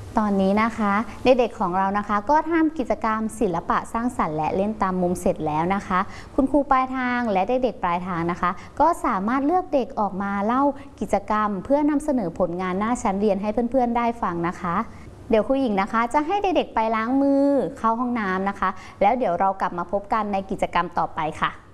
ตอนนี้นะคะเด็กๆของเรานะคะก็ทำกิจกรรมศิลปะสร้างสรรค์และเล่นตามมุมเสร็จแล้วนะคะคุณครูปลายทางและเด็กๆปลายทางนะคะก็สามารถเลือกเด็กออกมาเล่ากิจกรรมเพื่อนำเสนอผลงานหน้าชั้นเรียนให้เพื่อนๆได้ฟังนะคะเดี๋ยวครูหญิงนะคะจะให้เด็กๆไปล้างมือเข้าห้องน้ำนะคะแล้วเดี๋ยวเรากลับมาพบกันในกิจกรรมต่อไปค่ะ